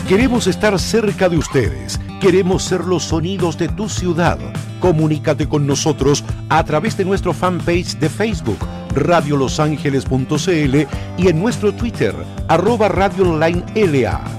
Queremos estar cerca de ustedes. Queremos ser los sonidos de tu ciudad. Comunícate con nosotros a través de nuestro fanpage de Facebook, radiolosangeles.cl, y en nuestro Twitter, @radioonlineLA.